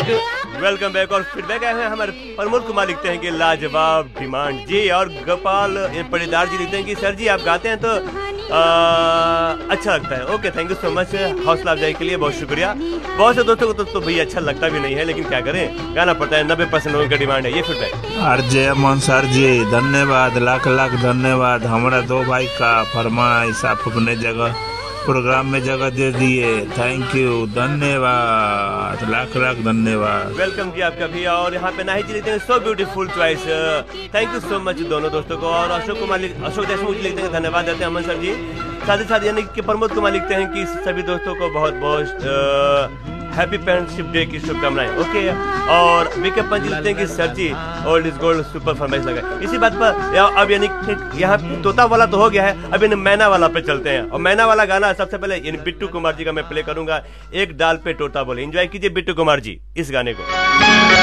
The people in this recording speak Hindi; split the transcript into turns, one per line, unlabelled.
Welcome back. और फीडबैक आए हैं हमारे प्रमोद कुमार, लिखते हैं कि लाजवाब डिमांड जी। और गोपाल पड़ीदार जी लिखते हैं कि सर जी आप गाते हैं तो अच्छा लगता है। Okay, thank you so much हौसला अफजाई के लिए, बहुत शुक्रिया। बहुत से दोस्तों को तो भैया अच्छा लगता भी नहीं है, लेकिन क्या करें, गाना पड़ता है। 90% लोगों का डिमांड है। ये फीडबैक
आरजे अमन सर जी धन्यवाद, लाख लाख धन्यवाद। हमारा दो भाई का फरमाइश आप अपने जगह प्रोग्राम में जगह दे दिए, थैंक यू, धन्यवाद, लाख लाख धन्यवाद।
वेलकम जी आपका भी। और यहाँ पे नाहिद जी लिखते हैं so beautiful choice, thank you so much दोनों दोस्तों को। और अशोक देशमुख जी लिखते हैं धन्यवाद देते हैं अमन सर जी। साथ ही साथ यानी कि प्रमोद कुमार लिखते हैं कि सभी दोस्तों को बहुत बहुत हैप्पी पेरेंटशिप डे की शुभकामनाएं। ओके। और बीके पंच लिखते हैं कि sir ji old is gold, super फरमाइश लगा। इसी बात पर अब यानी यहाँ तोता वाला तो हो गया है, अब यानी मैना वाला पे चलते हैं। और मैना वाला गाना सबसे पहले यानी बिट्टू कुमार जी का मैं प्ले करूंगा, एक डाल पे तोता बोले। एंजॉय कीजिए बिट्टू कुमार जी इस गाने को।